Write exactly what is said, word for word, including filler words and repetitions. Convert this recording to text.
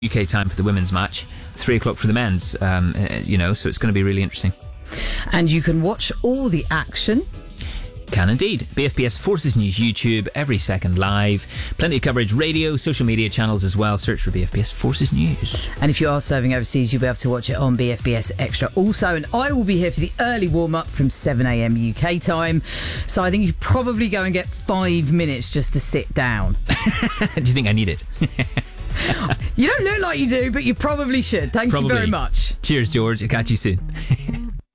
U K time for the women's match, three o'clock for the men's. Um, uh, you know, so it's going to be really interesting. And you can watch all the action. Can indeed. B F B S Forces News YouTube, every second live. Plenty of coverage, radio, social media channels as well. Search for B F B S Forces News. And if you are serving overseas, you'll be able to watch it on B F B S Extra also. And I will be here for the early warm-up from seven a.m. U K time. So I think you probably go and get five minutes just to sit down. Do you think I need it? You don't look like you do, but you probably should. Thank Probably. you very much. Cheers, George. I'll catch you soon.